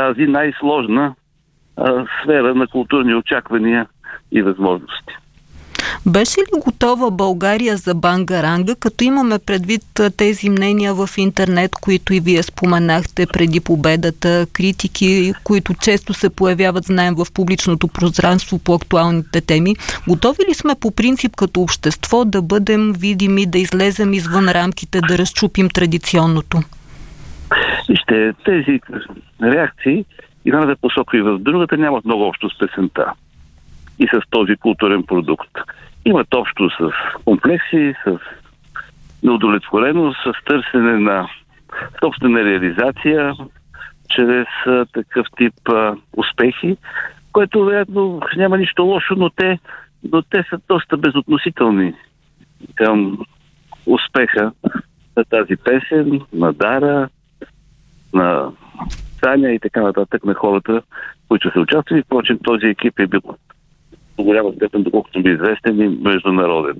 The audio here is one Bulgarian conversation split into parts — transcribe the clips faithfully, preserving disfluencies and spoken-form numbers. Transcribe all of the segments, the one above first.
тази най-сложна а, сфера на културни очаквания и възможности. Беше ли готова България за бангаранга, като имаме предвид тези мнения в интернет, които и вие споменахте преди победата, критики, които често се появяват, знаем, в публичното пространство по актуалните теми? Готови ли сме по принцип като общество да бъдем видими, да излезем извън рамките, да разчупим традиционното? Вижте, тези реакции и в едната посока и в другата нямат много общо с песента и с този културен продукт. Имат общо с комплекси, с неудовлетвореност, с търсене на собствена реализация чрез а, такъв тип а, успехи, което вероятно няма нищо лошо, но те, но те са доста безотносителни към успеха на тази песен, на Дара, на Таня и така нататък, на хората, които са участвали. Впрочем, този екип е бил до голяма степен, доколкото ми е известен, и международен.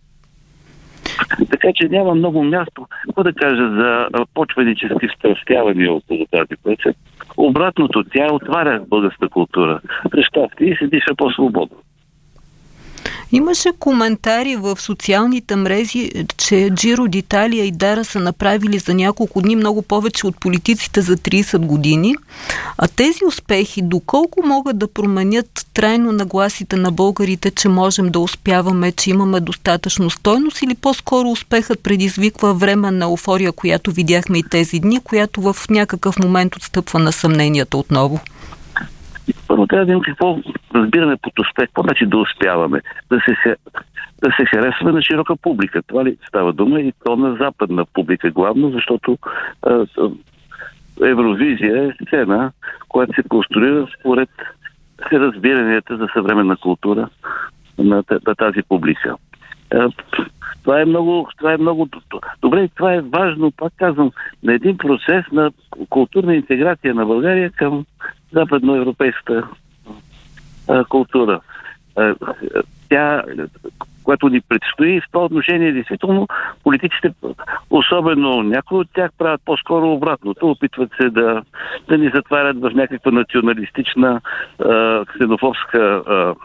Така че няма много място, какво да кажа, за почвенически встрастявания около тази песен. Обратното, тя отваря българска култура. Представте и се диша по-свободно. Имаше коментари в социалните мрежи, че Джиро d'Italia и Дара са направили за няколко дни много повече от политиците за трийсет години. А тези успехи доколко могат да променят трайно нагласите на българите, че можем да успяваме, че имаме достатъчно стойност, или по-скоро успехът предизвиква временна еуфория, която видяхме и тези дни, която в някакъв момент отстъпва на съмненията отново? Първо трябва да видим какво разбираме под успех, какво значи да успяваме, да се, да се харесваме на широка публика. Това ли става дума, и то на западна публика главно, защото а, Евровизия е сцена, която се конструира според разбиранията за съвременна култура на, на тази публика. А, това е много, това е много добре, това е важно, пак казвам, на един процес на културна интеграция на България към западноевропейската а, култура. А, тя, която ни предстои в това отношение, действително, политиците, особено някои от тях, правят по-скоро обратното. Опитват се да, да ни затварят в някаква националистична, а, ксенофобска а,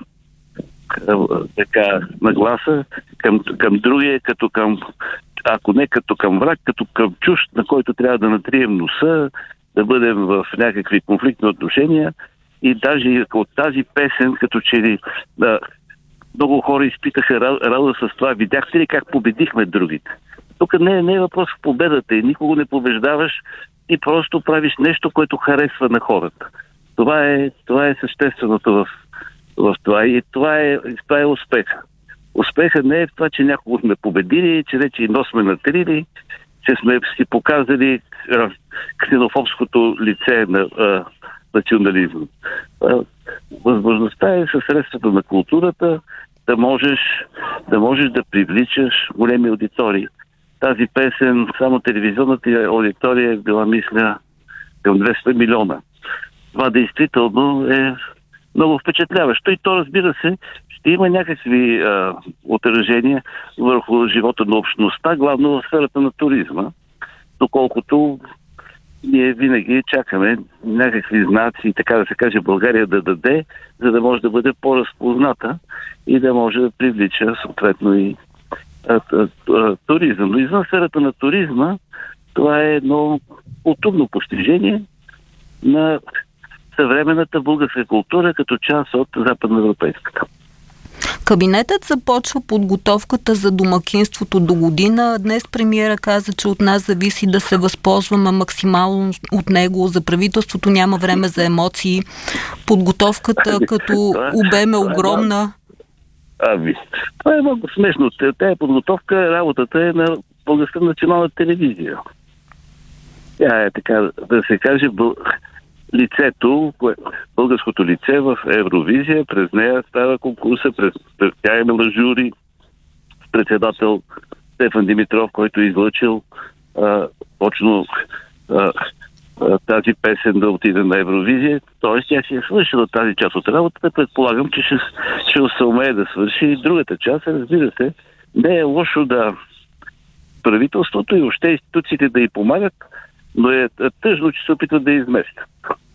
така нагласа към, към другия, като към, ако не като към враг, като към чужд, на който трябва да натрием носа, да бъдем в някакви конфликтни отношения. И даже от тази песен, като че ли да, много хора изпитаха радост с това. Видяхте ли как победихме другите? Тук не, не е въпрос в победата и никого не побеждаваш, и просто правиш нещо, което харесва на хората. Това е, това е същественото в, в това. И това е, това е успеха. Успехът не е в това, че някого сме победили, че вече и нос сме натрили, че сме си показали ксенофобското лице на а, национализма. А, възможността е със средствата на културата да можеш да можеш да привличаш големи аудитории. Тази песен, само телевизионната аудитория е била, мисля, към двеста милиона. Това действително е много впечатляващо. И то, разбира се, ще има някакви а, отражения върху живота на общността, главно в сферата на туризма, доколкото ние винаги чакаме някакви знаци, така да се каже, България да даде, за да може да бъде по-разпозната и да може да привлича съответно и а, а, а, туризъм. Но извън сферата на туризма, това е едно културно постижение на съвременната българска култура като част от западноевропейската. Кабинетът започва подготовката за домакинството до година. Днес премиера каза, че от нас зависи да се възползваме максимално от него. За правителството няма време за емоции. Подготовката като обем е огромна. Ами, това е много смешно. Тая подготовка, работата е на Българска национална телевизия. Тя е, така да се каже, бъл... лицето, българското лице в Евровизия, през нея става конкурса, през, през тя има жури, председател Стефан Димитров, който е излъчил а, точно а, а, тази песен да отиде на Евровизия. Тоест тя си е свършила тази част от работата. Предполагам, че ще, ще се умее да свърши и другата част. Разбира се, не е лошо да правителството и още институциите да й помагат, но е тъжно, че се опитват да изместят.